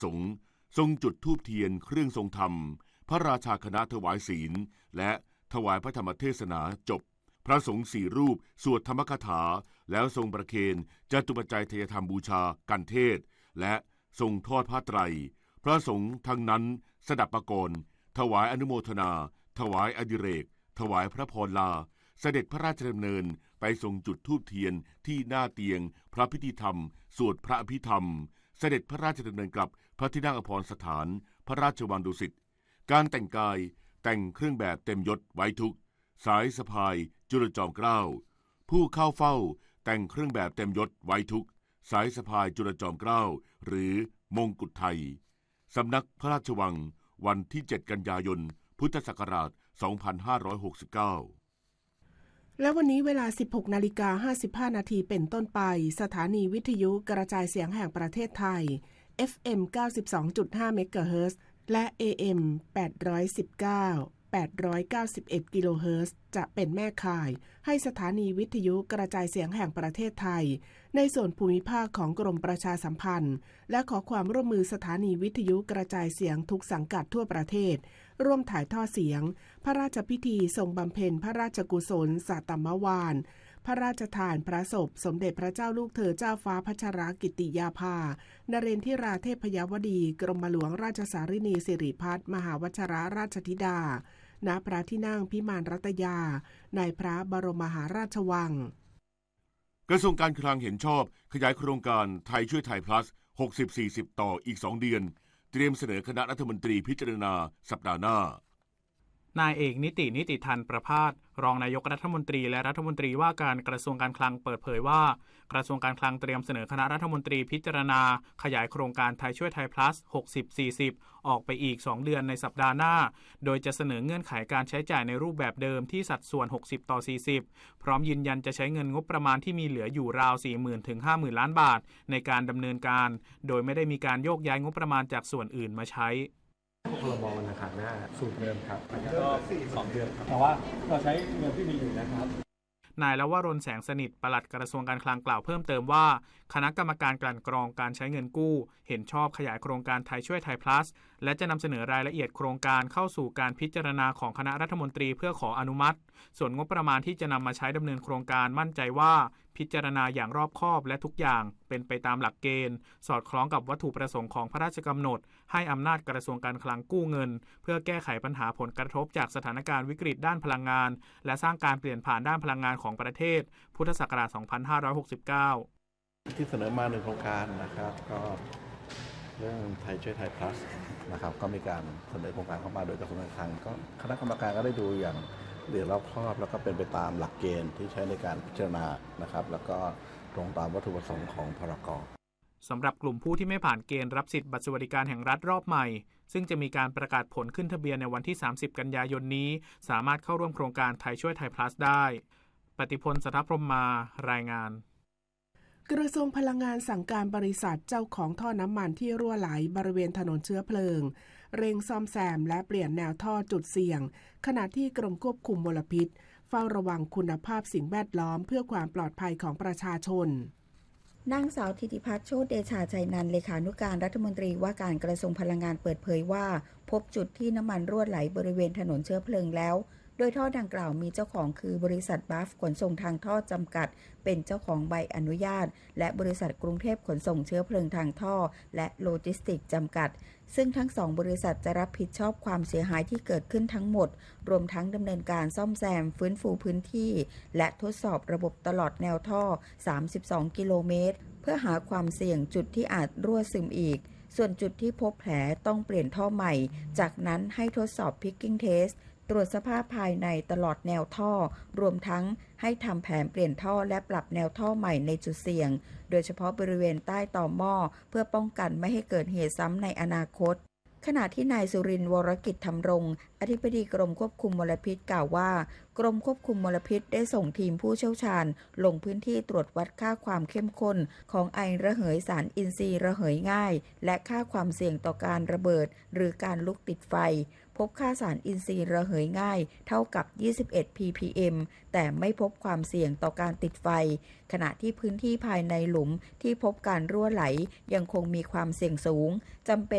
สงฆ์ทรงจุดธูปเทียนเครื่องทรงธรรมพระราชาคณะถวายศีลและถวายพระธรรมเทศนาจบพระสงฆ์4 รูปสวดธรรมคาถาแล้วทรงประเคนจตุปัจจัยทายธรรมบูชากันเทศและทรงทอดผ้าไตรพระสงฆ์ทั้งนั้นสดับประกรณ์ถวายอนุโมทนาถวายอดิเรกถวายพระพรลาเสด็จพระราชดำเนินไปทรงจุดธูปเทียนที่หน้าเตียงพระพิธีธรรมสวดพระอภิธรรมเสด็จพระราชดำเนินกลับพระที่นั่งอภรสถานพระราชวังดุสิตการแต่งกายแต่งเครื่องแบบเต็มยศไว้ทุกสายสะพายจุลจอมเกล้าผู้เข้าเฝ้าแต่งเครื่องแบบเต็มยศไว้ทุกสายสะพายจุลจอมเกล้าหรือมงกุฎไทยสำนักพระราชวังวันที่ 7 กันยายน พุทธศักราช 2569 และวันนี้เวลา 16:55 นาทีเป็นต้นไปสถานีวิทยุกระจายเสียงแห่งประเทศไทย FM 92.5 เมกะเฮิรตซ์และ AM 891 กิโลเฮิรตซ์จะเป็นแม่ข่ายให้สถานีวิทยุกระจายเสียงแห่งประเทศไทยในส่วนภูมิภาคของกรมประชาสัมพันธ์และขอความร่วมมือสถานีวิทยุกระจายเสียงทุกสังกัดทั่วประเทศร่วมถ่ายทอดเสียงพระราชพิธีทรงบำเพ็ญพระราชกุศลสัตตมวาลพระราชทานพระศพสมเด็จพระเจ้าลูกเธอเจ้าฟ้าพัชรกิติยาภานเรนทิราเทพยวดีกรมหลวงราชสารินีสิริพัฒน์มหาวชิรราชธิดาณพระที่นั่งพิมานรัตยาในพระบรมมหาราชวังกระทรวงการคลังเห็นชอบขยายโครงการไทยช่วยไทย plus 60-40 ต่ออีก 2 เดือนเตรียมเสนอคณะรัฐมนตรีพิจารณาสัปดาห์หน้านายเอกนิติธันประภาสรองนายกรัฐมนตรีและรัฐมนตรีว่าการกระทรวงการคลังเปิดเผยว่ากระทรวงการคลังเตรียมเสนอคณะรัฐมนตรีพิจารณาขยายโครงการไทยช่วยไทย plus 60-40 ออกไปอีก 2 เดือนในสัปดาห์หน้าโดยจะเสนอเงื่อนไขการใช้จ่ายในรูปแบบเดิมที่สัดส่วน60-40พร้อมยืนยันจะใช้เงินงบประมาณที่มีเหลืออยู่ราว 40,000 ถึง 50,000 ล้านบาทในการดำเนินการโดยไม่ได้มีการโยกย้ายงบประมาณจากส่วนอื่นมาใช้พรบวันอังคารหน้าสูตรเดิมครับก็2 เดือนครับแต่ว่าเราใช้เงินที่มีอยู่นะครับนายลวรนแสงสนิทปลัดกระทรวงการคลังกล่าวเพิ่มเติมว่าคณะกรรมการกลั่นกรองการใช้เงินกู้เห็นชอบขยายโครงการไทยช่วยไทย plus และจะนำเสนอรายละเอียดโครงการเข้าสู่การพิจารณาของคณะรัฐมนตรีเพื่อขออนุมัติส่วนงบประมาณที่จะนำมาใช้ดำเนินโครงการมั่นใจว่าพิจารณาอย่างรอบคอบและทุกอย่างเป็นไปตามหลักเกณฑ์สอดคล้องกับวัตถุประสงค์ของพระราชกำหนดให้อำนาจกระทรวงการคลังกู้เงินเพื่อแก้ไขปัญหาผลกระทบจากสถานการณ์วิกฤตด้านพลังงานและสร้างการเปลี่ยนผ่านด้านพลังงานของประเทศพุทธศักราช 2569 ที่เสนอมา1 โครงการนะครับก็เรื่องไทยช่วยไทย plus นะครับก็มีการเสนอโครงการเข้ามาโดยกระทรวงการคลังก็คณะกรรมการก็ได้ดูอย่างละเอียดรอบคอบแล้วก็เป็นไปตามหลักเกณฑ์ที่ใช้ในการพิจารณานะครับแล้วก็ตรงตามวัตถุประสงค์ของพรก. สำหรับกลุ่มผู้ที่ไม่ผ่านเกณฑ์รับสิทธิ์บัตรสวัสดิการแห่งรัฐรอบใหม่ซึ่งจะมีการประกาศผลขึ้นทะเบียนในวันที่30 กันยายนนี้สามารถเข้าร่วมโครงการไทยช่วยไทย plus ได้ปฏิพล สัทธพรหมารายงานกระทรวงพลังงานสั่งการบริษัทเจ้าของท่อน้ำมันที่รั่วไหลบริเวณถนนเชื้อเพลิงเร่งซ่อมแซมและเปลี่ยนแนวท่อจุดเสี่ยงขณะที่กรมควบคุมมลพิษเฝ้าระวังคุณภาพสิ่งแวดล้อมเพื่อความปลอดภัยของประชาชนนางสาวธิติพัฒน์โชติเดชาชัยนันท์เลขานุการรัฐมนตรีว่าการกระทรวงพลังงานเปิดเผยว่าพบจุดที่น้ำมันรั่วไหลบริเวณถนนเชื้อเพลิงแล้วโดยท่อดังกล่าวมีเจ้าของคือบริษัทบัฟขนส่งทางท่อจำกัดเป็นเจ้าของใบอนุญาตและบริษัทกรุงเทพขนส่งเชื้อเพลิงทางท่อและโลจิสติกส์จำกัดซึ่งทั้ง2บริษัทจะรับผิดชอบความเสียหายที่เกิดขึ้นทั้งหมดรวมทั้งดำเนินการซ่อมแซมฟื้นฟูพื้นที่และทดสอบระบบตลอดแนวท่อ32 กิโลเมตรเพื่อหาความเสี่ยงจุดที่อาจรั่วซึมอีกส่วนจุดที่พบแผลต้องเปลี่ยนท่อใหม่จากนั้นให้ทดสอบ Picking Test ตรวจสภาพภายในตลอดแนวท่อรวมทั้งให้ทำแผนเปลี่ยนท่อและปรับแนวท่อใหม่ในจุดเสี่ยงโดยเฉพาะบริเวณใต้ต่อหม้อเพื่อป้องกันไม่ให้เกิดเหตุซ้ำในอนาคตขณะที่นายสุรินทร์วรกิจธรรมรงค์อธิบดีกรมควบคุมมลพิษกล่าวว่ากรมควบคุมมลพิษได้ส่งทีมผู้เชี่ยวชาญลงพื้นที่ตรวจวัดค่าความเข้มข้นของไอระเหยสารอินทรีย์ระเหยง่ายและค่าความเสี่ยงต่อการระเบิดหรือการลุกติดไฟพบค่าสารอินทรีย์ระเหยง่ายเท่ากับ21 ppm แต่ไม่พบความเสี่ยงต่อการติดไฟขณะที่พื้นที่ภายในหลุมที่พบการรั่วไหลยังคงมีความเสี่ยงสูงจำเป็น